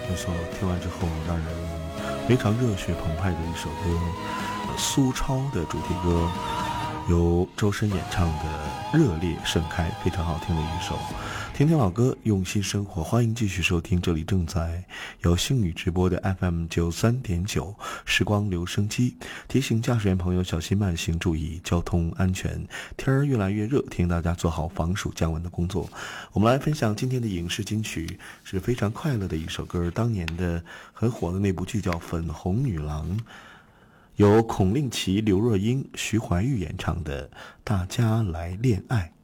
没错，听完之后让人非常热血澎湃的一首歌，苏超的主题歌，由周深演唱的《热烈盛开》，非常好听的一首。听听老歌，用心生活，欢迎继续收听，这里正在由星宇直播的 FM93.9 时光留声机。提醒驾驶员朋友小心慢行，注意交通安全。天儿越来越热，提醒大家做好防暑降温的工作。我们来分享今天的影视金曲，是非常快乐的一首歌，当年的很火的那部剧叫《粉红女郎》，由孔令奇、刘若英、徐怀钰演唱的《大家来恋爱》。